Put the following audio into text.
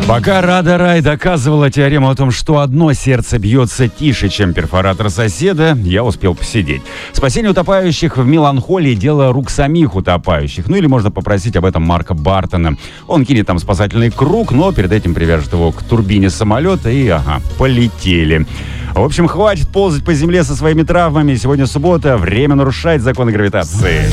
Пока Рада Рай доказывала теорему о том, что одно сердце бьется тише, чем перфоратор соседа, я успел посидеть. Спасение утопающих в меланхолии – дело рук самих утопающих. Ну или можно попросить об этом Марка Бартона. Он кинет там спасательный круг, но перед этим привяжет его к турбине самолета и, полетели. В общем, хватит ползать по земле со своими травмами. Сегодня суббота, время нарушать законы гравитации.